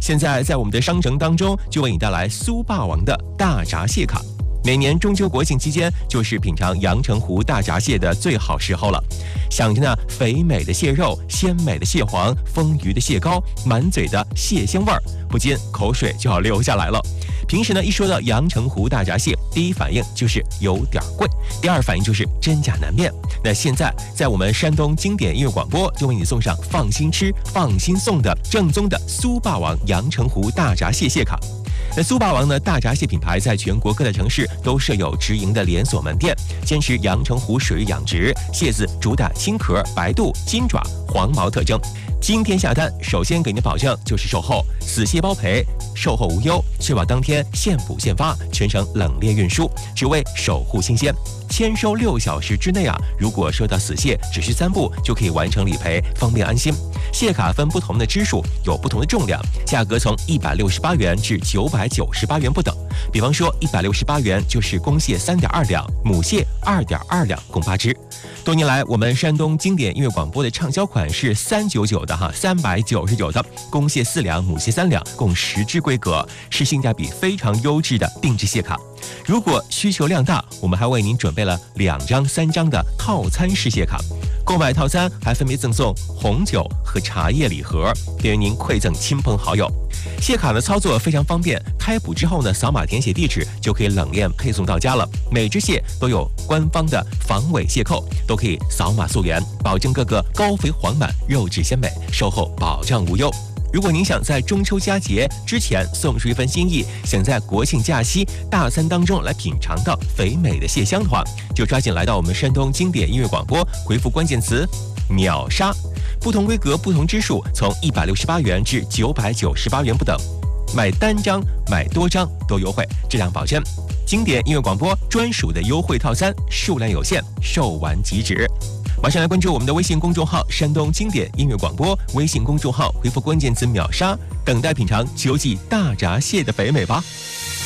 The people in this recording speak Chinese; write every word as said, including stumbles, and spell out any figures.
现在在我们的商城当中就为你带来苏霸王的大闸蟹卡。每年中秋国庆期间，就是品尝阳澄湖大闸蟹的最好时候了。想着呢，肥美的蟹肉、鲜美的蟹黄、丰腴的蟹膏，满嘴的蟹香味儿，不禁口水就要流下来了。平时呢，一说到阳澄湖大闸蟹，第一反应就是有点贵，第二反应就是真假难辨。那现在在我们山东经典音乐广播，就为你送上放心吃、放心送的正宗的苏霸王阳澄湖大闸蟹蟹卡。那苏霸王呢，大闸蟹品牌在全国各大城市都设有直营的连锁门店，坚持阳澄湖水域养殖，蟹子主打青壳、白肚、金爪、黄毛特征。今天下单，首先给您保证就是售后，死蟹包赔，售后无忧，确保当天现捕现发，全程冷链运输，只为守护新鲜。签收六小时之内啊，如果收到死蟹，只需三步就可以完成理赔，方便安心。蟹卡分不同的支数，有不同的重量，价格从一百六十八元至九百九十八元不等。比方说，一百六十八元就是公蟹三点二两，母蟹二点二两，共八只。多年来，我们山东经典音乐广播的畅销款是三九九的哈，三百九十九的公蟹四两，母蟹三两，共十只规格，是性价比非常优质的定制蟹卡。如果需求量大，我们还为您准备了两张、三张的套餐式蟹卡。购买套餐还分别赠送红酒和茶叶礼盒，便于您馈赠亲朋好友。蟹卡的操作非常方便，开捕之后呢，扫码填写地址就可以冷链配送到家了。每只蟹都有官方的防伪蟹扣，都可以扫码溯源，保证个个高肥黄满、肉质鲜美，售后保障无忧。如果您想在中秋佳节之前送出一份心意，想在国庆假期大餐当中来品尝到肥美的蟹香的话，就抓紧来到我们山东经典音乐广播，回复关键词秒杀，不同规格不同支数，从一百六十八元至九百九十八元不等，买单张买多张都优惠，质量保证。经典音乐广播专属的优惠套餐，数量有限，售完即止。马上来关注我们的微信公众号山东经典音乐广播，微信公众号回复关键词秒杀，等待品尝秋季大闸蟹的肥美吧。